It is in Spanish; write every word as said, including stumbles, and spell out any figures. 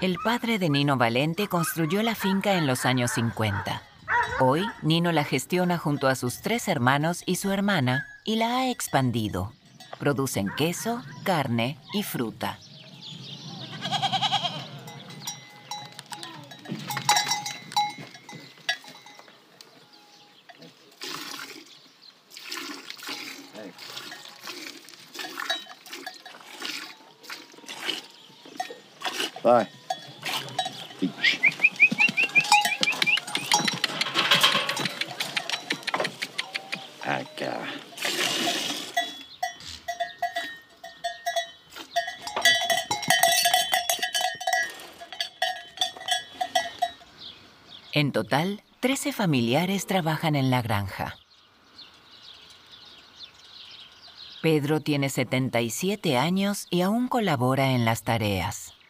El padre de Nino Valente construyó la finca en los años cincuenta. Hoy, Nino la gestiona junto a sus tres hermanos y su hermana y la ha expandido. Producen queso, carne y fruta. Bye. Acá. En total, trece familiares trabajan en la granja. Pedro tiene setenta y siete años y aún colabora en las tareas.